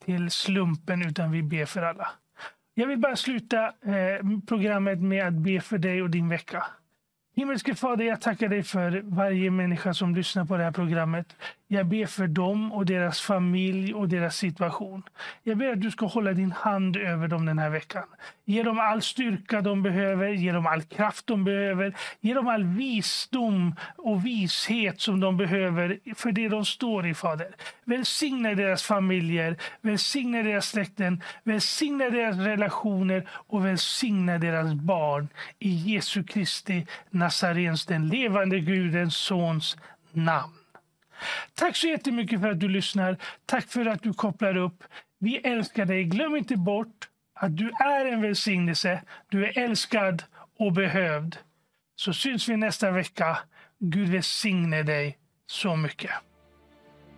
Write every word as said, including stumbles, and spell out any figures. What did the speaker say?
till slumpen, utan vi ber för alla. Jag vill bara sluta eh, programmet med att be för dig och din vecka. Himmelske Fader, jag tackar dig för varje människa som lyssnar på det här programmet. Jag ber för dem och deras familj och deras situation. Jag ber att du ska hålla din hand över dem den här veckan. Ge dem all styrka de behöver, ge dem all kraft de behöver. Ge dem all visdom och vishet som de behöver för det de står i, Fader. Välsigna deras familjer, välsigna deras släkten, välsigna deras relationer och välsigna deras barn. I Jesu Kristi Nazarens, den levande Gudens sons namn. Tack så jättemycket för att du lyssnar. Tack för att du kopplar upp. Vi älskar dig. Glöm inte bort att du är en välsignelse. Du är älskad och behövd. Så syns vi nästa vecka. Gud välsigne dig så mycket.